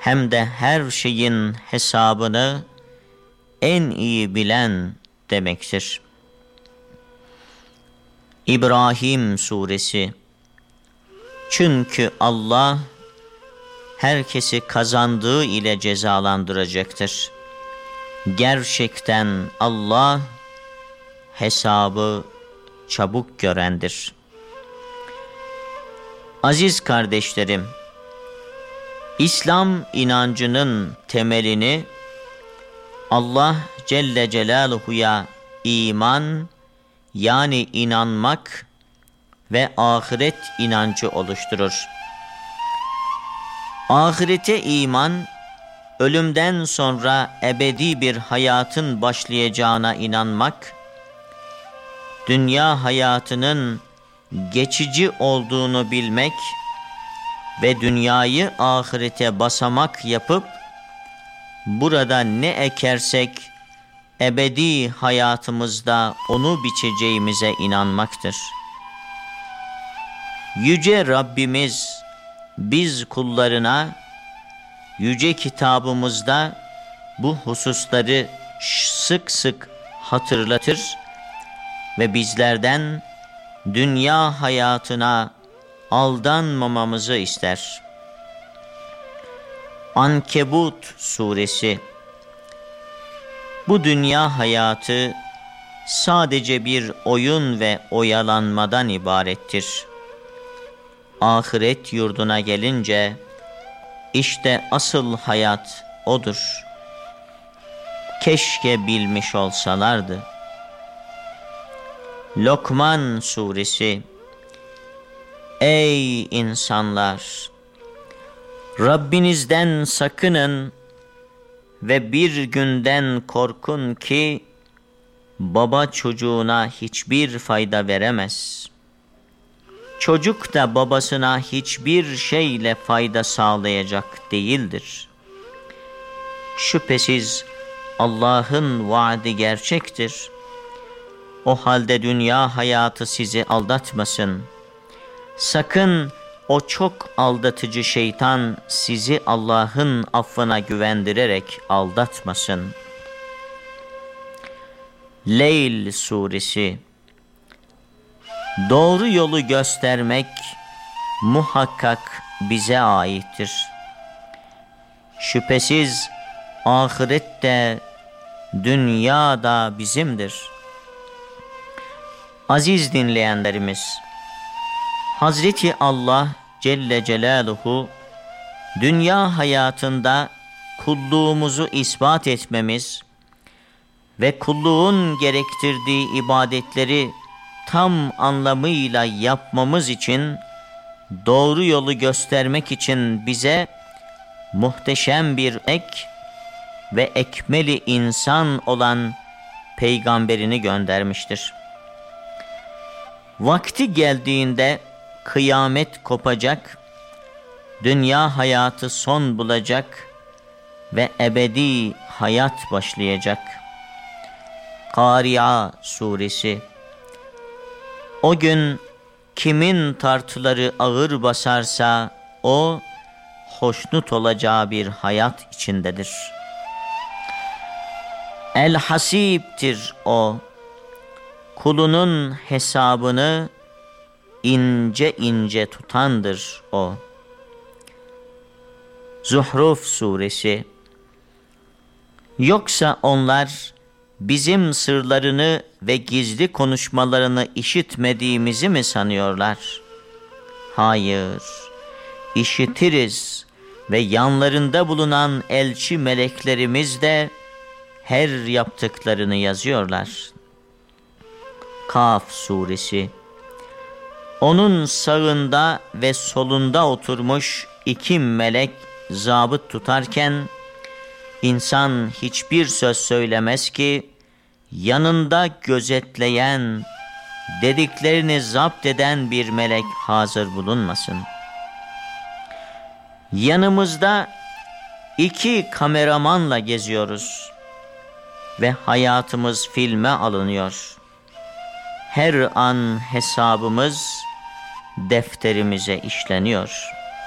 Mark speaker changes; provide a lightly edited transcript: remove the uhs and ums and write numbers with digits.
Speaker 1: hem de her şeyin hesabını en iyi bilen demektir. İbrahim Suresi. Çünkü Allah herkesi kazandığı ile cezalandıracaktır. Gerçekten Allah hesabı çabuk görendir. Aziz kardeşlerim, İslam inancının temelini Allah Celle Celaluhu'ya iman, yani inanmak ve ahiret inancı oluşturur. Ahirete iman, ölümden sonra ebedi bir hayatın başlayacağına inanmak, dünya hayatının geçici olduğunu bilmek ve dünyayı ahirete basamak yapıp, burada ne ekersek ebedi hayatımızda onu biçeceğimize inanmaktır. Yüce Rabbimiz biz kullarına yüce kitabımızda bu hususları sık sık hatırlatır ve bizlerden dünya hayatına aldanmamamızı ister. Ankebut Suresi. Bu dünya hayatı sadece bir oyun ve oyalanmadan ibarettir. Ahiret yurduna gelince işte asıl hayat odur. Keşke bilmiş olsalardı. Lokman Suresi. Ey insanlar! Rabbinizden sakının ve bir günden korkun ki baba çocuğuna hiçbir fayda veremez. Çocuk da babasına hiçbir şeyle fayda sağlayacak değildir. Şüphesiz Allah'ın vaadi gerçektir. O halde dünya hayatı sizi aldatmasın. Sakın o çok aldatıcı şeytan sizi Allah'ın affına güvendirerek aldatmasın. Leyl Suresi. Doğru yolu göstermek muhakkak bize aittir. Şüphesiz ahiret de dünya da bizimdir. Aziz dinleyenlerimiz, Hazreti Allah Celle Celaluhu dünya hayatında kulluğumuzu ispat etmemiz ve kulluğun gerektirdiği ibadetleri tam anlamıyla yapmamız için, doğru yolu göstermek için bize muhteşem bir ve ekmeli insan olan peygamberini göndermiştir. Vakti geldiğinde kıyamet kopacak, dünya hayatı son bulacak ve ebedi hayat başlayacak. Kâri'a Suresi. O gün kimin tartıları ağır basarsa o hoşnut olacağı bir hayat içindedir. El-Hasib'tir o. Kulunun hesabını ince ince tutandır o. Zuhruf Suresi. Yoksa onlar bizim sırlarını ve gizli konuşmalarını işitmediğimizi mi sanıyorlar? Hayır, işitiriz ve yanlarında bulunan elçi meleklerimiz de her yaptıklarını yazıyorlar. Kaf Suresi. Onun sağında ve solunda oturmuş iki melek zabıt tutarken, insan hiçbir söz söylemez ki, yanında gözetleyen, dediklerini zapt eden bir melek hazır bulunmasın. Yanımızda iki kameramanla geziyoruz ve hayatımız filme alınıyor. Her an hesabımız defterimize işleniyor.